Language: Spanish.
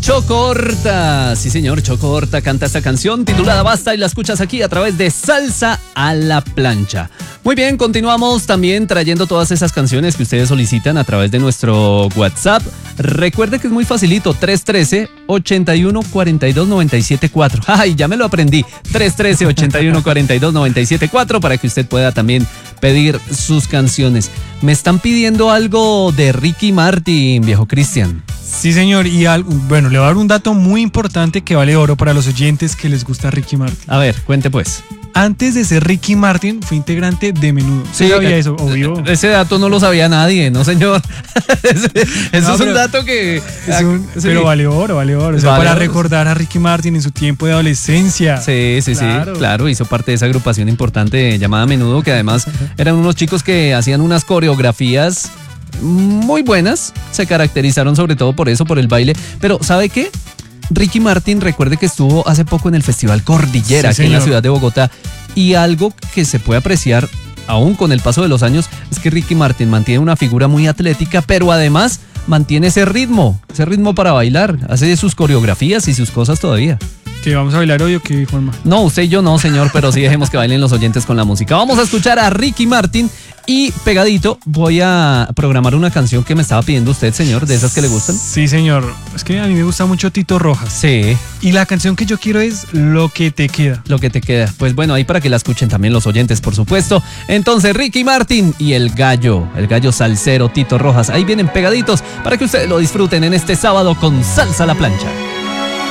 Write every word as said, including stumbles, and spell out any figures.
Choco Horta. Sí, señor, Choco Horta canta esta canción titulada Basta y la escuchas aquí a través de Salsa a la Plancha. Muy bien, continuamos también trayendo todas esas canciones que ustedes solicitan a través de nuestro WhatsApp. Recuerde que es muy facilito, tres uno tres, ocho uno cuatro dos, nueve siete cuatro. Ay, ya me lo aprendí, tres uno tres, ocho uno cuatro dos, nueve siete cuatro para que usted pueda también pedir sus canciones. Me están pidiendo algo de Ricky Martin, viejo Cristian. Sí, señor, y algo, bueno, le voy a dar un dato muy importante que vale oro para los oyentes que les gusta Ricky Martin. A ver, cuente pues. Antes de ser Ricky Martin, fue integrante de Menudo. Sí, sabía eh, eso, obvio. Ese dato no lo sabía nadie, ¿no, señor? Eso No, es pero, un dato que... es un, sí. Pero vale oro, vale oro. O sea, Vale para oro. recordar a Ricky Martin en su tiempo de adolescencia. Sí, sí, Claro. sí, claro, hizo parte de esa agrupación importante llamada Menudo, que además eran unos chicos que hacían unas coreografías muy buenas, se caracterizaron sobre todo por eso, por el baile, pero ¿sabe qué? Ricky Martin, recuerde que estuvo hace poco en el Festival Cordillera, Sí, aquí en la señor. ciudad de Bogotá, y algo que se puede apreciar aún con el paso de los años es que Ricky Martin mantiene una figura muy atlética, pero además mantiene ese ritmo, ese ritmo para bailar, hace sus coreografías y sus cosas todavía. ¿Que vamos a bailar hoy o qué, Juanma? No, usted y yo no, señor, pero sí dejemos que bailen los oyentes con la música. Vamos a escuchar a Ricky Martin y pegadito voy a programar una canción que me estaba pidiendo usted, señor, de esas que le gustan. Sí, señor. Es que a mí me gusta mucho Tito Rojas. Sí, Y la canción que yo quiero es Lo que te queda. lo que te queda. Pues bueno, ahí para que la escuchen también los oyentes, por supuesto. Entonces, Ricky Martin y el gallo, el gallo salsero Tito Rojas, ahí vienen pegaditos para que ustedes lo disfruten en este sábado con Salsa a la Plancha.